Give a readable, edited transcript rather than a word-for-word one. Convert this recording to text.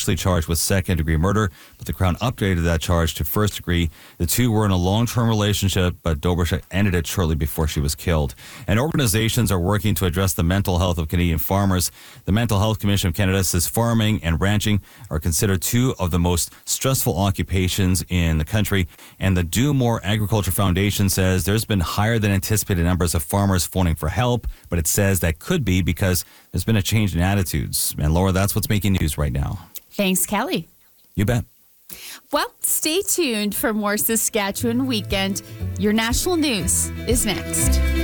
initially charged with second-degree murder, but the Crown upgraded that charge to first degree. The two were in a long-term relationship, but Dobrishek ended it shortly before she was killed. And organizations are working to address the mental health of Canadian farmers. The Mental Health Commission of Canada says farming and ranching are considered two of the most stressful occupations in the country. And the Do More Agriculture Foundation says there's been higher than anticipated numbers of farmers phoning for help, but it says that could be because there's been a change in attitudes. And Laura, that's what's making news right now. Thanks, Kelly. You bet. Well, stay tuned for more Saskatchewan Weekend. Your national news is next.